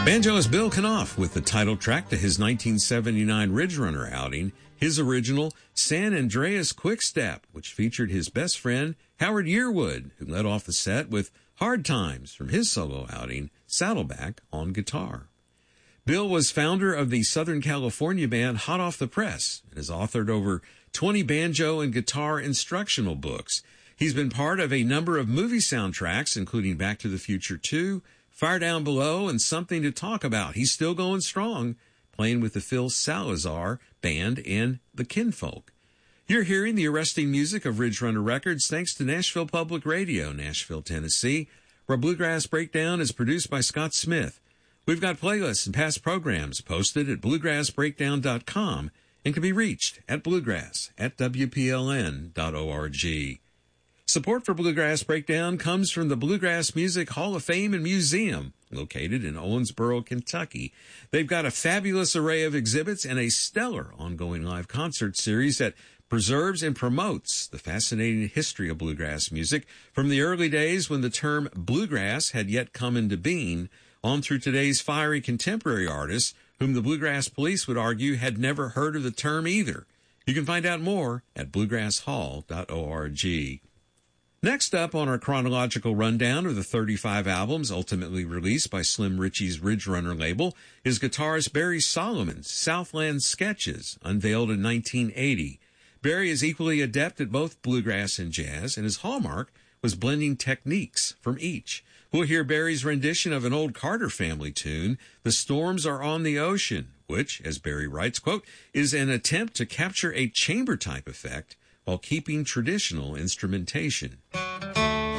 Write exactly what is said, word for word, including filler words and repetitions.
Banjoist Bill Knopf with the title track to his nineteen seventy-nine Ridge Runner outing, his original San Andreas Quickstep, which featured his best friend Howard Yearwood, who led off the set with Hard Times from his solo outing, Saddleback, on guitar. Bill was founder of the Southern California band Hot Off the Press and has authored over twenty banjo and guitar instructional books. He's been part of a number of movie soundtracks, including Back to the Future two, Fire Down Below, and Something to Talk About. He's still going strong, playing with the Phil Salazar Band and the Kinfolk. You're hearing the arresting music of Ridge Runner Records thanks to Nashville Public Radio, Nashville, Tennessee, where Bluegrass Breakdown is produced by Scott Smith. We've got playlists and past programs posted at bluegrass breakdown dot com and can be reached at bluegrass at w p l n dot org. Support for Bluegrass Breakdown comes from the Bluegrass Music Hall of Fame and Museum, located in Owensboro, Kentucky. They've got a fabulous array of exhibits and a stellar ongoing live concert series that preserves and promotes the fascinating history of bluegrass music from the early days when the term bluegrass had yet come into being, on through today's fiery contemporary artists whom the Bluegrass Police would argue had never heard of the term either. You can find out more at bluegrass hall dot org. Next up on our chronological rundown of the thirty-five albums ultimately released by Slim Ritchie's Ridge Runner label is guitarist Barry Solomon's Southland Sketches, unveiled in nineteen eighty. Barry is equally adept at both bluegrass and jazz, and his hallmark was blending techniques from each. We'll hear Barry's rendition of an old Carter family tune, The Storms Are on the Ocean, which, as Barry writes, quote, is an attempt to capture a chamber-type effect while keeping traditional instrumentation.